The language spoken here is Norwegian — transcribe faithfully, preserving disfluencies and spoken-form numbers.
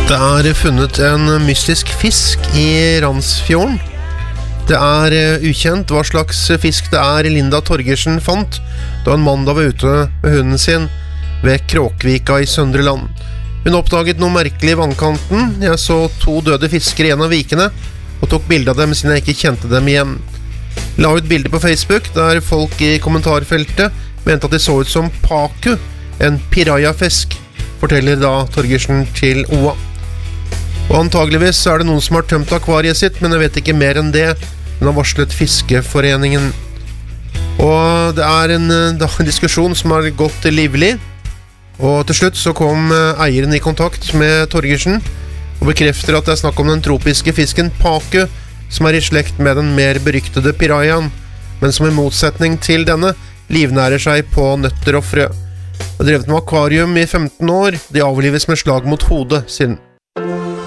Det er funnet en mystisk fisk i Randsfjorden. Det er ukjent hva slags fisk det er Linda Torgersen fant da en mandag var ute med hunden sin ved Kråkvika i Søndre Land. Hun oppdaget noe merkelig i vannkanten. Jeg så to døde fisker i en av vikene og tok bilde av dem siden jeg ikke kjente dem igjen. La ut bilder på Facebook der folk i kommentarfeltet mente at de så ut som paku, en piranhafisk, forteller da Torgersen til O A. Og antageligvis er det noen som har tømt akvariet sitt, men jeg vet ikke mer enn det. Hun har varslet Fiskeforeningen. Og det er en, da, en diskusjon som har gått livlig. Og til slutt så kom eieren i kontakt med Torgersen og bekrefter at det er snakk om den tropiske fisken paku, som er i slekt med den mer beryktede piranhaen, men som i motsetning til denne livnærer seg på nøtter og frø. Har drevet med akvarium i femten år. De avlives med slag mot hodet, siden